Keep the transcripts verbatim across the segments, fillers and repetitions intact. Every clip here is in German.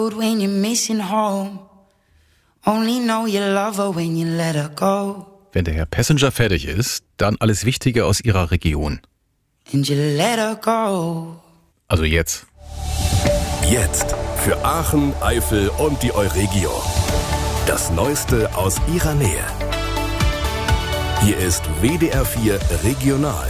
When you're missing home, only know you love her when you let her go. Wenn der Herr Passenger fertig ist, dann alles Wichtige aus Ihrer Region. And you let her go. Also jetzt. Jetzt für Aachen, Eifel und die Euregio. Das Neueste aus Ihrer Nähe. Hier ist W D R vier Regional.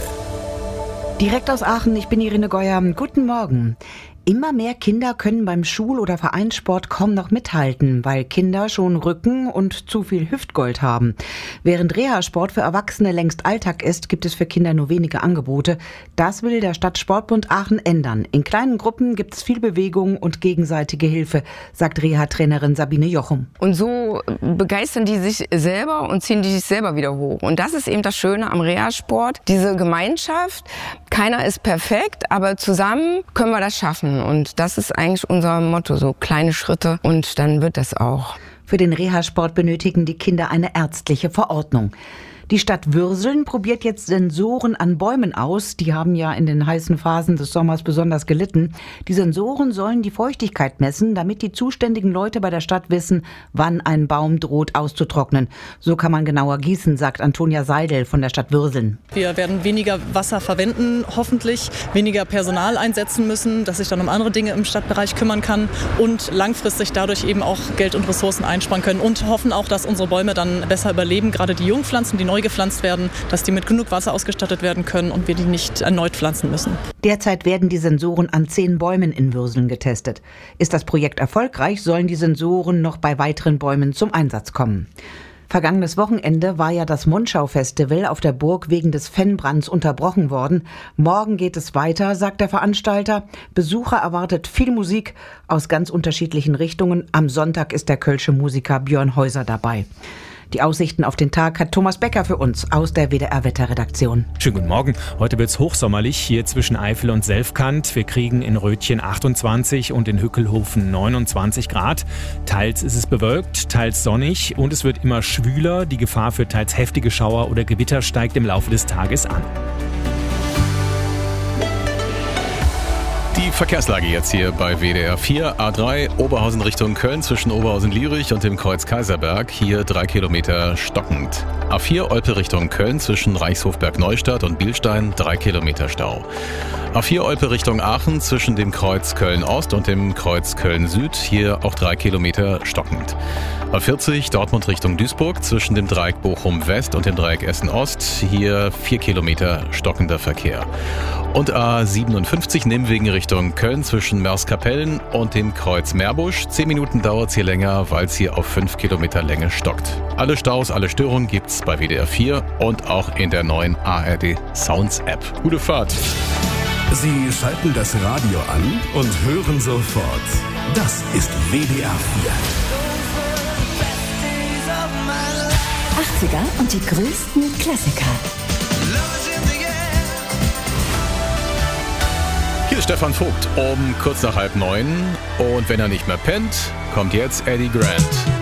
Direkt aus Aachen, ich bin Irene Geuer. Guten Morgen. Immer mehr Kinder können beim Schul- oder Vereinssport kaum noch mithalten, weil Kinder schon Rücken und zu viel Hüftgold haben. Während Reha-Sport für Erwachsene längst Alltag ist, gibt es für Kinder nur wenige Angebote. Das will der Stadtsportbund Aachen ändern. In kleinen Gruppen gibt es viel Bewegung und gegenseitige Hilfe, sagt Reha-Trainerin Sabine Jochum. Und so begeistern die sich selber und ziehen die sich selber wieder hoch. Und das ist eben das Schöne am Reha-Sport, diese Gemeinschaft. Keiner ist perfekt, aber zusammen können wir das schaffen. Und das ist eigentlich unser Motto, so kleine Schritte und dann wird das auch. Für den Reha-Sport benötigen die Kinder eine ärztliche Verordnung. Die Stadt Würseln probiert jetzt Sensoren an Bäumen aus. Die haben ja in den heißen Phasen des Sommers besonders gelitten. Die Sensoren sollen die Feuchtigkeit messen, damit die zuständigen Leute bei der Stadt wissen, wann ein Baum droht auszutrocknen. So kann man genauer gießen, sagt Antonia Seidel von der Stadt Würseln. Wir werden weniger Wasser verwenden, hoffentlich, weniger Personal einsetzen müssen, dass sich dann um andere Dinge im Stadtbereich kümmern kann und langfristig dadurch eben auch Geld und Ressourcen einsparen können und hoffen auch, dass unsere Bäume dann besser überleben, gerade die Jungpflanzen, die neu gepflanzt werden, dass die mit genug Wasser ausgestattet werden können und wir die nicht erneut pflanzen müssen. Derzeit werden die Sensoren an zehn Bäumen in Würseln getestet. Ist das Projekt erfolgreich, sollen die Sensoren noch bei weiteren Bäumen zum Einsatz kommen. Vergangenes Wochenende war ja das Mondschau-Festival auf der Burg wegen des Fennbrands unterbrochen worden. Morgen geht es weiter, sagt der Veranstalter. Besucher erwartet viel Musik aus ganz unterschiedlichen Richtungen. Am Sonntag ist der kölsche Musiker Björn Häuser dabei. Die Aussichten auf den Tag hat Thomas Becker für uns aus der W D R-Wetterredaktion. Schönen guten Morgen. Heute wird's hochsommerlich hier zwischen Eifel und Selfkant. Wir kriegen in Rötchen achtundzwanzig und in Hückelhofen neunundzwanzig Grad. Teils ist es bewölkt, teils sonnig und es wird immer schwüler. Die Gefahr für teils heftige Schauer oder Gewitter steigt im Laufe des Tages an. Die Verkehrslage jetzt hier bei W D R vier. A drei Oberhausen Richtung Köln zwischen Oberhausen-Lierich und dem Kreuz Kaiserberg. Hier drei Kilometer stockend. A vier Olpe Richtung Köln zwischen Reichshofberg-Neustadt und Bielstein. drei Kilometer Stau. A vier Olpe Richtung Aachen zwischen dem Kreuz Köln-Ost und dem Kreuz Köln-Süd. Hier auch drei Kilometer stockend. A vierzig Dortmund Richtung Duisburg zwischen dem Dreieck Bochum-West und dem Dreieck Essen-Ost. Hier vier Kilometer stockender Verkehr. Und A siebenundfünfzig Nimwegen Richtung Köln zwischen Merskapellen und dem Kreuz Meerbusch. Zehn Minuten dauert es hier länger, weil es hier auf fünf Kilometer Länge stockt. Alle Staus, alle Störungen gibt's bei W D R vier und auch in der neuen A R D Sounds App. Gute Fahrt! Sie schalten das Radio an und hören sofort. Das ist W D R vier. achtziger und die größten Klassiker. Hier ist Stefan Vogt um kurz nach halb neun. Und wenn er nicht mehr pennt, kommt jetzt Eddie Grant.